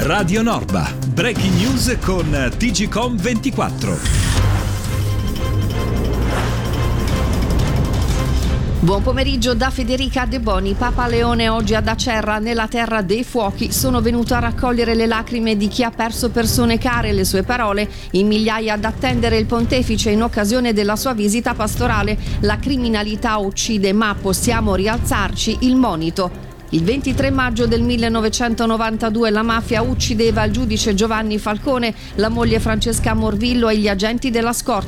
Radio Norba. Breaking news con TGcom 24. Buon pomeriggio da Federica De Boni. Papa Leone oggi ad Acerra, nella terra dei fuochi. Sono venuto a raccogliere le lacrime di chi ha perso persone care. Le sue parole, in migliaia ad attendere il pontefice in occasione della sua visita pastorale. La criminalità uccide, ma possiamo rialzarci. Il monito. Il 23 maggio del 1992 la mafia uccideva il giudice Giovanni Falcone, la moglie Francesca Morvillo e gli agenti della scorta.